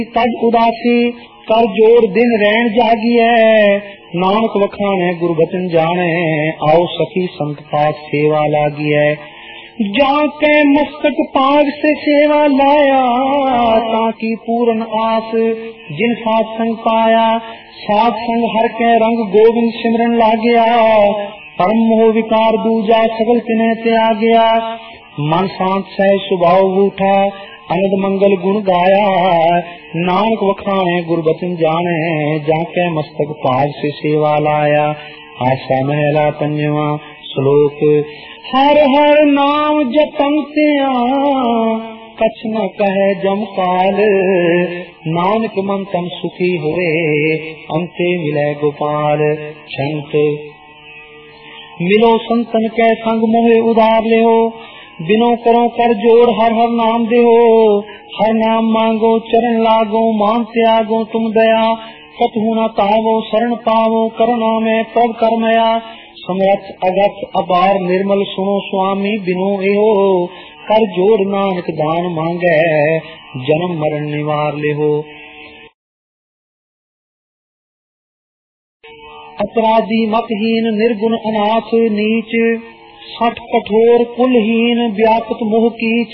तज उदासी कर जोर दिन रैन जागिए। नानक वखाने गुरु बचन जाने आओ सखी संत पास सेवा लागिए। जाके मस्तक पाग से सेवा लाया ताकि पूर्ण आस जिन साथ संग पाया। साथ संग हर के रंग गोविंद सिमरन लागया। परम मोह विकार दूजा सगल तिन्ह त्याग गया। मन शांत सह स्वभाव उठा अनंद मंगल गुण गाया। नानक वखाने गुरु बचन जाने जाके मस्तक पाग से सेवा लाया। आशा महला पंजवा श्लोक। हर हर नाम जपंत्या कछ न कहे जमकाल। नानक मन तम सुखी हुए अंते मिले गोपाल। संत मिलो संतन के संग मोहे उधार ले हो। बिनो करो कर जोड़ हर हर नाम दे हो। हर नाम मांगो चरण लागो मान त्यागो तुम दया। कतहु न तावो शरण पावो करुणा में प्रभ करमया। समरथ अगत अपार निर्मल सुनो स्वामी बिनो एहो। कर जोड़ नानक दान मांगे जन्म मरण निवार ले हो। अपराधी मतहीन निर्गुण अनाथ नीच। सठ कठोर कुलहीन व्यापक मोह कीच।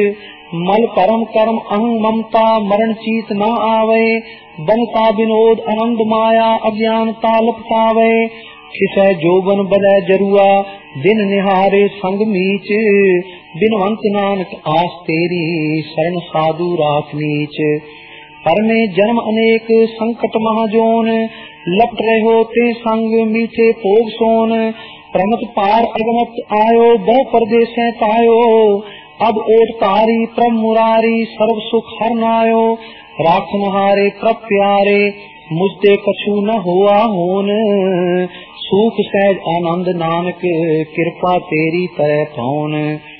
मल परम कर्म अहं ममता मरण चीत न आवे। बनता विनोद आनंद माया अज्ञानता लपटावे। खिसै जोबन बदय जरुआ दिन निहारे संग मीच। बिनवंत नानक आस तेरी शरण साधु राख नीच। पर में जन्म अनेक संकट महाजोन। लपट रहे ते संग मीठे भोग सोन। प्रमत पार अगमत आयो बहु परदेश पायो। अब ओट तारी प्रभ मुरारी सर्व सुख हर नायो। राखन हारे प्रभ प्यारे मुझते कछु न हुआ होन। सुख सहज आनंद नानक कृपा तेरी तरह पाउन।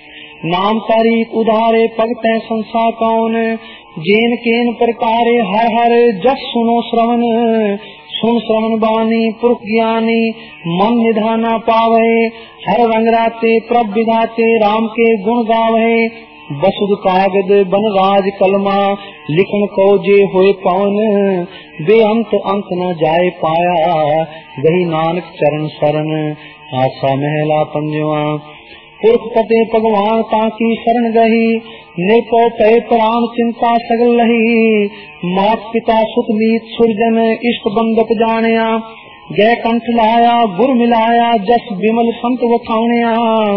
नाम तारीख उधारे भगत संसा कौन। जेन केन प्रकारे हर हर जस सुनो श्रवण। सुन श्रवण बानी पुरख ज्ञानी मन निधाना पावे। हर रंग राते प्रभ विधाते राम के गुण गावे। बसुद कागद बनराज कलमा लिखन को जे होए पवन। बेअंत अंत न जाए पाया गही नानक चरण शरण। आशा महला पंजवा। पुरख पते भगवान ताकी शरण गही। निर्को पे प्राण चिंता सगल लही। मात पिता सुख मीत सुरजन इष्ट बंदप जानिया। गै कंठ लाया गुर मिलाया जस विमल संत वखानिया।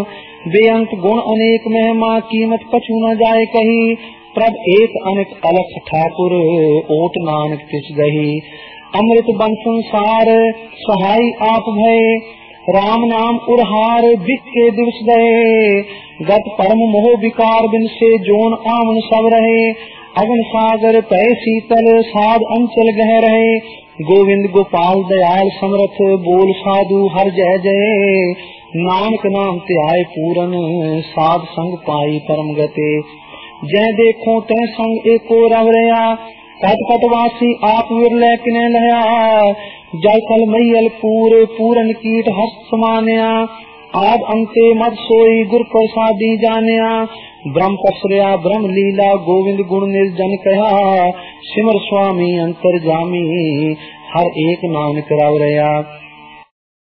बेअंत गुण अनेक महिमा कीमत कछु न जाए कही। प्रभ एक अनेक अलख ठाकुर ओट नानक तिस गही। अमृत बन संसार सहाय आप भय। राम नाम उरहार बिक के दिवस गए। गत परम मोह विकार बिन से जोन आमन सब रहे। अगन सागर पै शीतल साध अंचल गह रहे। गोविंद गोपाल दयाल समरथ बोल साधु हर जय जय। नानक नाम त्याय पूरन साध संग पाई परम गते। जय देखो तय संग एको रव रया। पट पटवासी आप विरले किने लया। जय कल मैयल पूर पूरन कीट हस्त समान्या। आद अंते मद सोई गुर प्रसादी जानिया। ब्रह्म पसरया ब्रह्म लीला गोविंद गुण निर्जन कहा। सिमर स्वामी अंतर जामी हर एक नानक रव रया।